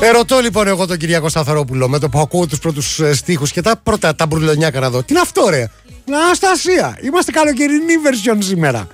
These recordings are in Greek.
Ερωτώ λοιπόν εγώ τον Κυριάκο Σταθερόπουλο με το που ακούω τους πρώτους στίχους και τα πρώτα τα μπουρλονιάκα να δω. Τι είναι αυτό ρε? Αναστασία, είμαστε καλοκαιρινή version σήμερα.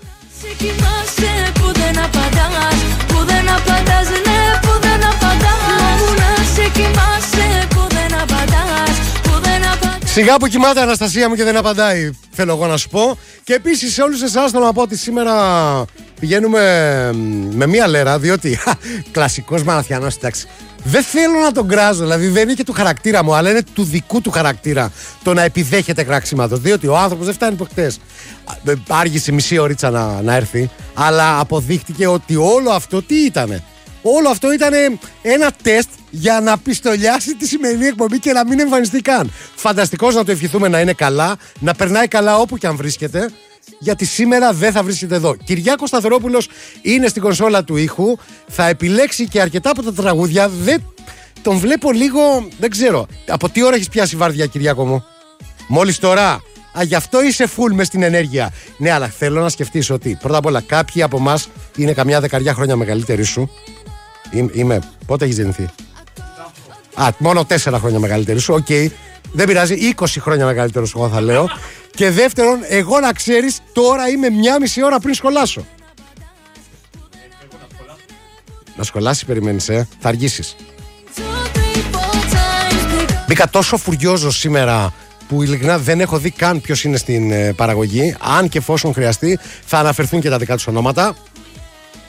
Σιγά που κοιμάται Αναστασία μου και δεν απαντάει, θέλω εγώ να σου πω. Και επίσης σε όλους εσάς θέλω να πω ότι σήμερα πηγαίνουμε με μία λέρα, διότι κλασικός Μαραθιανός, εντάξει. Δεν θέλω να τον κράζω, δηλαδή δεν είναι και του χαρακτήρα μου, αλλά είναι του δικού του χαρακτήρα το να επιδέχεται κραξίματος. Διότι ο άνθρωπος δεν φτάνει από χτες. Άργησε μισή ωρίτσα να έρθει, αλλά αποδείχτηκε ότι όλο αυτό τι ήτανε? Όλο αυτό ήταν ένα τεστ για να πιστολιάσει τη σημερινή εκπομπή και να μην εμφανιστεί καν. Φανταστικός, να το ευχηθούμε να είναι καλά, να περνάει καλά όπου και αν βρίσκεται, γιατί σήμερα δεν θα βρίσκεται εδώ. Κυριάκος Σταθερόπουλος είναι στην κονσόλα του ήχου, θα επιλέξει και αρκετά από τα τραγούδια. Δεν τον βλέπω λίγο, δεν ξέρω. Από τι ώρα έχεις πιάσει βάρδια, Κυριάκο μου? Μόλις τώρα? Γι' αυτό είσαι full μες στην ενέργεια. Ναι, αλλά θέλω να σκεφτείς ότι πρώτα απ' όλα κάποιοι από εμάς είναι καμιά 10 χρόνια μεγαλύτεροι σου. Είμαι. Πότε έχεις γεννηθεί? Μόνο 4 χρόνια μεγαλύτερη σου. Οκ. Δεν πειράζει. 20 χρόνια μεγαλύτερο σου, εγώ θα λέω. Και δεύτερον, εγώ να ξέρεις, τώρα είμαι 1,5 ώρα πριν σχολάσω. Να σχολάσεις, περιμένεις, θα αργήσεις. Μπήκα τόσο φουριόζος σήμερα που ειλικρινά δεν έχω δει καν ποιος είναι στην παραγωγή. Αν και εφόσον χρειαστεί, θα αναφερθούν και τα δικά τους ονόματα.